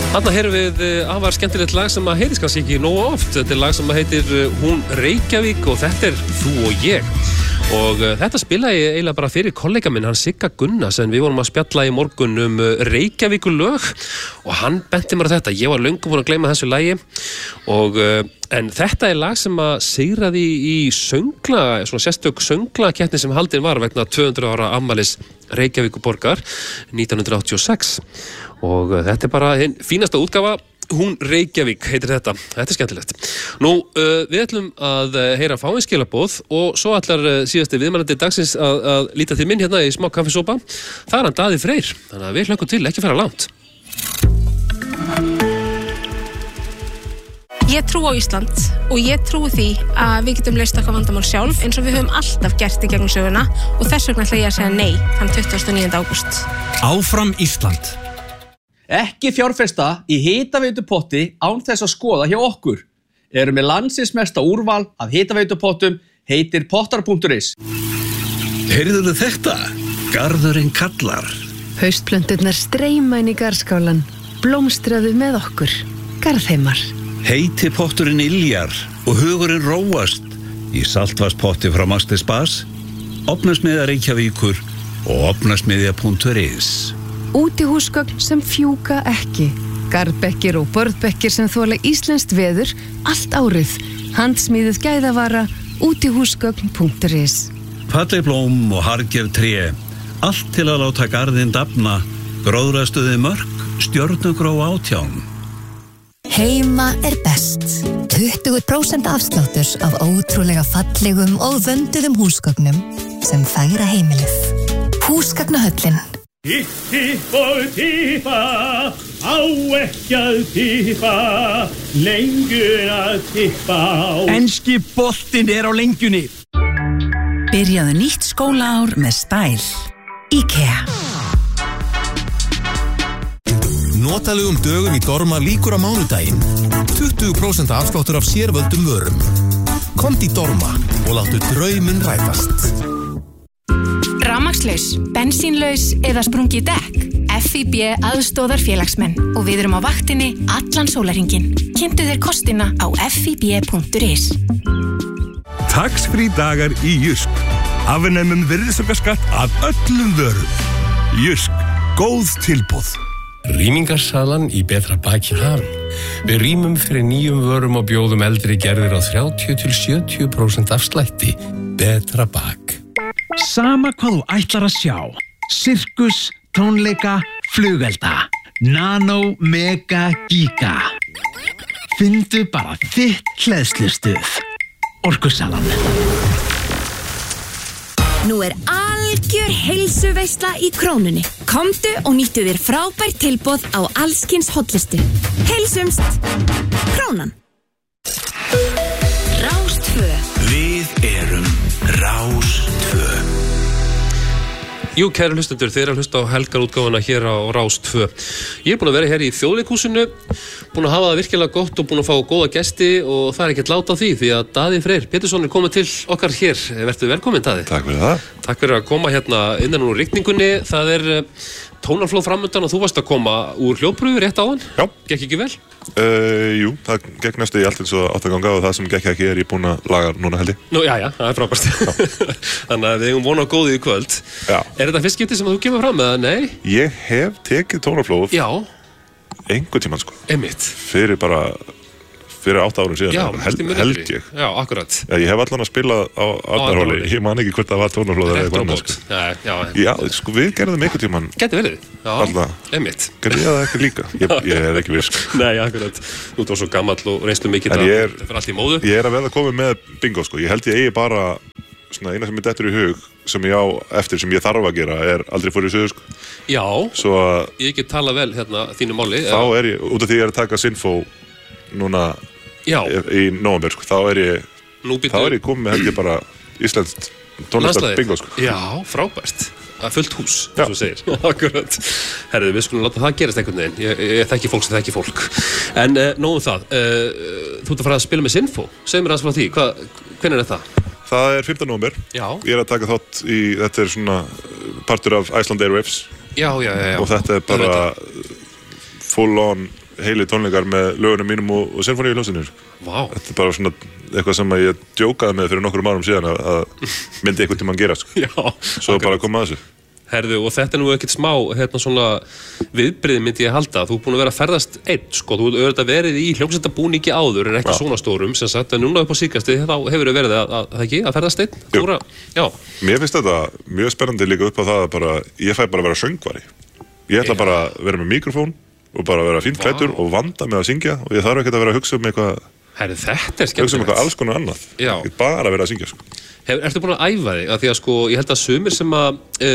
Þarna heyrum við afar skemmtilegt lag sem að heitist kannski ekki nógu oft. Þetta lag sem að heitir Hún Reykjavík og þetta Þú og ég. Og þetta spilaði ég eiginlega bara fyrir kollega minn, hann Sigga Gunnars, en við vorum að spjalla í morgun Reykjavíkurlög og hann benti mér á þetta. Ég var löngu búin að gleyma þessu lagi og en þetta lag sem að sigraði í söngla, svona sérstök sönglakeppni sem haldin var vegna 200 ára afmælis Reykjavíkurborgar 1986 og þetta bara hinn fínasta útgáfa. Hún Reykjavík heitir þetta. Þetta skemmtilegt. Nú, við ætlum að heyra fáein skilaboð og svo ætlar síðasti viðmælandi dagsins að líta til minn hérna í smá kaffisopa. Það hann Daði Freyr. Þannig að við hlökkum til, ekki fara langt. Ég trú á Ísland og ég trúi því að við getum leyst okkar vandamál sjálf eins og við höfum alltaf gert í gegnum söguna og þess vegna ætla ég að segja nei þann 29. ágúst. Áfram Ísland. Ekki fjárfesta í hitaveitupotti án þess að skoða hjá okkur. Erum með landsins mesta úrval af hitaveitupottum, heitir pottar.is. Heyrðuðu þetta? Garðurinn kallar. Haustplönturnar streyma inn í garðskálan. Blómstraðu með okkur. Garðheimar. Heiti potturinn iljar og hugurinn róast í saltvarspotti frá Master Spas, Ofnasmiðja Reykjavíkur og ofnasmiðja.is. Útihúsgögn sem fjúka ekki. Garðbekkir og borðbekkir sem þola íslenskt veður allt árið. Handsmíðuð gæðavara útihúsgögn.is. Falleg blóm og harðgerð tré. Allt til að láta garðinn dafna. Gróðrastuði mörk, stjörnugró 18. Heima best. 20% afsláttur af ótrúlega fallegum og vönduðum húsgögnum sem færa heimilið. Húsgagnahöllin. Hipp, hipp og tippa, á ekki að tippa, lengur að tippa á. Enski boltinn á lengjunni. Byrjaðu nýtt skólaár með stæl. IKEA. Notalegum dögum í Dorma líkur á mánudaginn. 20% afsláttur af sérvöldum vörum. Komdu í Dorma og láttu drauminn rætast. Rafmagnslaus, bensínlaus eða sprungið dekk. FIB aðstoðar félagsmenn og við erum á vaktinni allan sólarhringinn. Kynntu þér kostina á fib.is. Tax-free dagar í Jysk. Afnemum virðisaukaskatt af öllum vörum. Jysk, góð tilboð. Rýmingarsalan í Betra Bak í hafin. Við rýmum fyrir nýjum vörum og bjóðum eldri gerðir á 30-70% afslætti. Betra Bak. Sama hvað þú ætlar að sjá. Sirkus, tónleika, flugelda. Nano, mega, giga. Findu bara þitt hleðslustuð. Orkusalan. Nú algjör heilsuveisla í Krónunni. Komdu og nýttu þér frábært tilboð á allskyns hollustu. Heilsumst. Krónan. Rás 2. Við erum Rás 2. Jú, kæru hlustendur, þeir að hlusta á helgarútgáfuna hér á Rás 2. Ég búin að vera hér í Þjóðleikhúsinu, búin að hafa það virkilega gott og búin að fá góða gesti og það ekkert láta á því að Daði Freyr Pétursson komið til okkar hér. Vertu velkominn, Daði. Takk fyrir það. Takk fyrir að koma hérna innan úr rigningunni. Það tónarflóð framundan og þú varst að koma úr hljóðprufu rétt áðan. Já. Gekk ekki vel? Jú, það gekk næstu í allt eins og átt að ganga og það sem gekk ekki ég búin að laga núna held ég. Nú, já, það frábært. Þannig að við eigum vona á góðu í kvöld. Já. Þetta fyrst skipti sem þú kemur fram eða nei? Ég hef tekið tónarflóð. Já. Einhvern tímann sko. Einmitt. Fyrir 8 árum síðan. Já, held ég. Já, akkurat. Já, ég hef allan að spila á Arnarhóli. Ég man ekki hvort það var tónarflóð eða eitthvað annað. Já, sko við gerðum einhvern tímann. Gæti verið. Já, alltaf. Einmitt. Gerði ég það ekki líka? Ég er ekki viss. Nei, akkurat. Þú ert svo gamall og reynslu mikið það fyrir allt í móðu. Ég er að verða komið með bingo sko. Ég held ég eigi bara svona eina sem dettur í hug sem ég á eftir sem ég þarf að gera aldrei fór í suður sko. Já. Svo ég get tala vel hérna þínu máli. Þá er ég út af því ég er að taka Sinfo núna í nóvember sko. Þá er ég komið með held ég bara íslenskt tónlistar bingo sko. Já, frábært. Fullt hús, eins og segir. Akkurat. Herðu, við skulum láta það gerast einhvern veginn. Ég þekki fólk sem þekki fólk. En nóg það. Þú ert að fara að spila með Sinfo. Segð mér aðeins frá því. Hvenær er það? Það er 15. nóvember. Já. Ég er að taka þátt í, þetta er svona partur af Iceland Airwaves. Já. Og þetta er bara full on heili tónleikar með lögunum mínum og sinfóníuhljómsveitinni. Vá. Þetta bara svona eitthvað sem að ég djókaði með fyrir nokkrum árum síðan að myndi einhvern tímann gerast. Já. Svo bara að koma að þessu. Herðu, og þetta nú ekkert smá, svona viðbrigði myndi ég halda. Þú búin að vera að ferðast einn, sko. Þú hefur þetta verið í hljómsveitabúningi áður en ekki svona stórum, sem sagt, en núna upp á síðkastið þá hefur verið að ferðast einn. Jú. Já. Mér finnst þetta mjög spennandi líka upp á það að bara, ég fæ bara að vera söngvari. Ég ætla bara að vera með mikrofón og bara vera fínt klæddur og vanda með að syngja og ég þarf ekkert að vera að hugsa eitthvað. Herru, þetta skemmtilegt. Hugsa eitthvað alls konar annað. Já. Ég bara vera að syngja, sko. Ertu búin að æfa þig? Af því að ég held að sumir sem að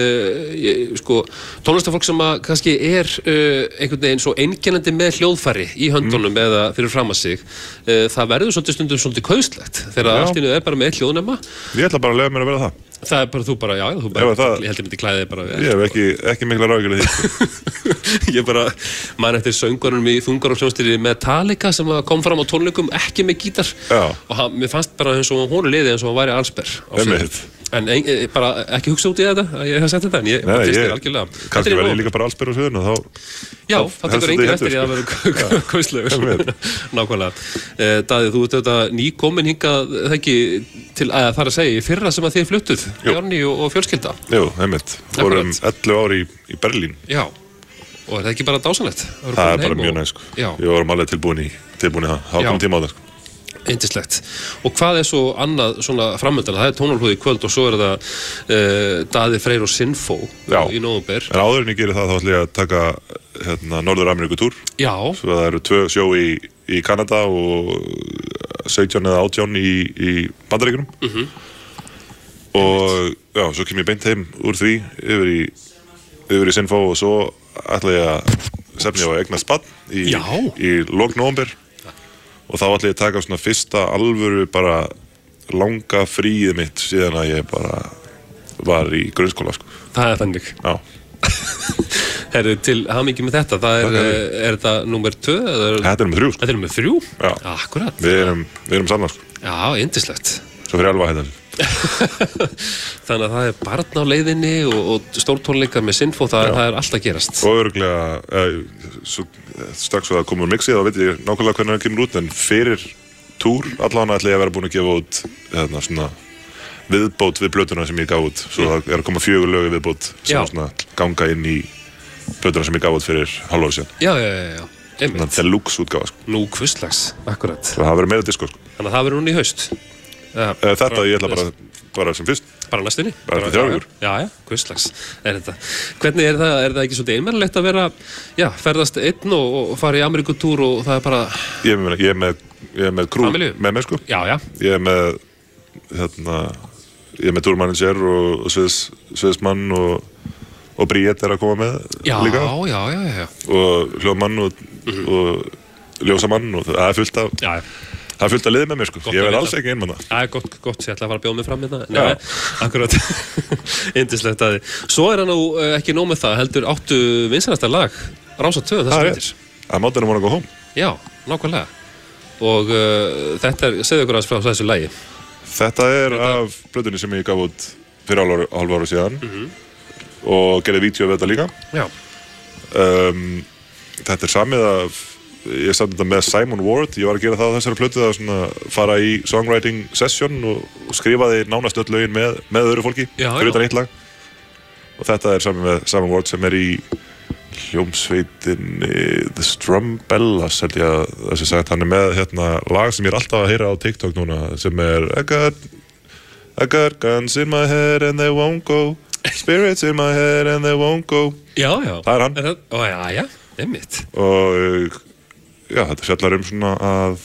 tónlistafólk sem að kannski einhvern veginn svo einkennandi með hljóðfæri í höndunum eða fyrir fram að sig, það verður stundum svolítið kauslegt þegar allt í einu bara með hljóðnema. Ég ætla bara að leyfa mér að vera það. Það bara, þú bara, ég held ég myndi klæði þig bara við. Ég hef ekki mikla ráðgjörði því. Ég bara, man eftir söngvarunum í þungarofljónstýri Metallica sem kom fram á tónleikum ekki með gítar. Já. Og mér fannst bara eins og hún liði eins og hann væri allsber. En bara ekki hugsa út í þetta að ég hef sett þetta, en ég treysti þér algjörlega. Kannski verði ég líka bara allsber á sviðinu og þá... Já, það tekur enginn eftir í að vera kauslegur. Nákvæmlega. Daði, þú ert auðvitað nýkominn hingað ekki til að það er að segja í fyrra sem að þið fluttuð, Bjarni og fjölskylda. Jú, einmitt. Fórum 11 ár í Berlín. Já, og er það ekki bara dásanlegt? Það er bara mjög næst, sko. Við vorum alveg tilbúin í það. Það kom tíma á það, sko. Yndislegt. Og hvað er svo annað svona framöndana? Það er tónalhljóð í kvöld og svo er það Daði Freyr og Sinfó í nóvember. En áður en ég gerir það þá ætla ég að taka Norður-Ameríku-túr. Já. Svo það eru 2 sjó í Kanada og 17 eða 18 í Bandaríkjunum. Og já, svo kem ég beint heim úr því yfir í Sinfó og svo ætla ég að stefni á að eignast barn í lok nóvember. Og þá ætla ég að taka svona fyrsta alvöru bara langa fríið mitt síðan að ég bara var í grunnskóla, sko. Það er þannig. Já. Herðu, til hamingju með þetta, er þetta númer 2? Þetta er númer 3, sko. Þetta er númer 3? Já. Akkurat. Við erum saman, sko. Já, yndislegt. Svo fyrir alva þetta. Þannig að það er barn á leiðinni og stórtónleikar með Sinfó, það er allt að gerast. Og örugglega, strax svo að koma úr mixi, þá veit ég nákvæmlega hvernig það kemur út, en fyrir túr allan ætla ég að vera búin að gefa út svona viðbót við plötuna sem ég gaf út. Svo það er að koma 4 lög viðbót sem svona ganga inn í plötuna sem ég gaf út fyrir hálfári síðan. Já. Þannig að deluxe útgáfa, sko. Nú hvurslags, akkurat. Svo það verður meira disko, sko. Þannig að það verður núna í haust. Þetta ég ætla bara sem fyrst. Bara næstunni? Bara til 3 vikur. Já, hvurslags er þetta. Hvernig er það ekki svolítið einmannlegt að vera, ferðast einn og fara í Ameríkutúr og það er bara... Ég er með krú með mér, sko. Já. Ég er með túrmanager og sviðsmann og Bríett er að koma með líka. Já. Og hljóðmann og ljósamann og það er fullt af... Það er fullt að liða með mér, sko. Ég verð alls ekki einmanna. Það er gott, ég ætla að fara að bjóða mig fram með það. Nei, akkurat. Yndislegt að þið. Svo er hann nú ekki nóg með það, heldur áttu vinsælasta lag, Rása 2, þess myndir. Það er Mountain Wanna Go Home. Já, nákvæmlega. Og þetta segðu okkur aðeins frá þessu lagi. Þetta er af plötunni sem ég gaf út fyrir hálf ára síðan og gerði vídeo við þetta líka. Já. Þetta er samið af ég samt þetta með Simon Ward, ég var að gera það á þessari plötu að svona fara í songwriting session og skrifaði nánast öll lögin með öðru fólki fyrir utan eitt lag og þetta er saman með Simon Ward sem er í hljómsveitinni The Strumbellas held ég að þessi sagt, hann er með lag sem ég er alltaf að heyra á TikTok núna sem er I got guns in my head and they won't go spirits in my head and they won't go Já, það er hann Já, einmitt og já, þetta fjallar svona að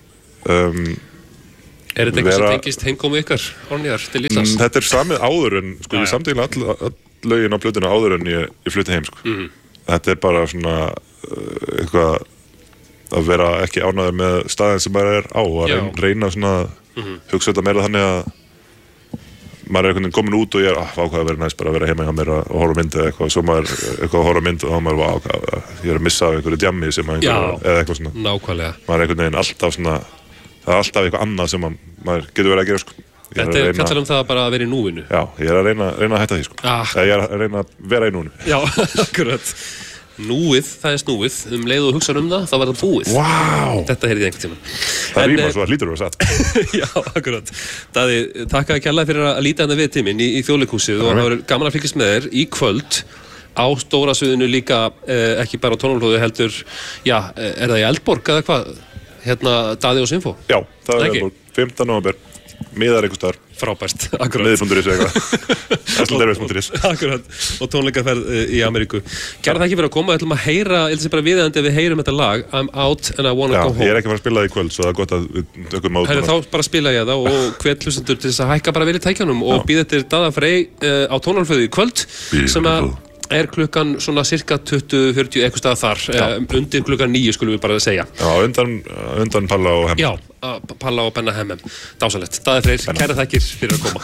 Er þetta eitthvað sem tengist heimkomu ykkar Árnýjar til Íslands? Þetta er samið áður en sko, ég samtíla all lögin á plötuna áður en ég flutti heim sko. Þetta er bara svona eitthvað að vera ekki ánægður með staðinn sem maður er á og reyna svona hugsa þetta meira þannig að maður er einhvern veginn komin út og ég er ákvað að vera næst bara að vera heima hjá mér og horfa mynd eða eitthvað og svo maður eitthvað að horfa mynd og þá maður var ákvað ég er að missa af einhverju djammi sem eða eitthvað svona nákvæmlega maður er einhvern veginn alltaf svona það er alltaf eitthvað annað sem maður getur verið að gera sko. Þetta er fjallar það bara að vera í núinu Já, ég er að reyna að hætta því sko. Ég er að reyna að vera í núinu Já, akkurat Núið, það snúið, leið og hugsa það, þá var það búið. Vá! Þetta heyrði ég einhvern tímann. Það rýmar svo að hlýtur þú satt. Já, akkurat. Daði, takk kærlega fyrir að líta hérna við tíminn í Þjóðleikhúsið og það var gaman að fylgjast með þér í kvöld á stóra sviðinu líka, ekki bara á Tónarflóði heldur, já, það í Eldborg eða hvað? Daði og Sinfó? Já, það Eldborg, 15. november, miðar einhvers staðar. Frábært, akkurat. Miðið.is eitthvað. Æslandervis.is. Akkurat, og tónleikaferð í Ameríku. Gerða það ekki fyrir að koma, við ætlum að heyra, ég ætlum bara viðeigandi ef við heyrum þetta lag, I'm out and I wanna go home. Já, ég ekki að fara að spila það í kvöld, svo það gott að við tökum át. Þá bara spila ég það og hvet hlustendur til þess að hækka bara vel í tækjanum og býða eftir Daða Frey á Tónarflóði í kvöld, sem að klukkan svona cirka 20-40 eitthvað stað þar, undir klukkan 9 skulum við bara segja. Já, undan Palla og Hemmem. Já, Palla og Benna Hemmem. Dásalegt. Daði Freyr, kæra þakkir fyrir að koma.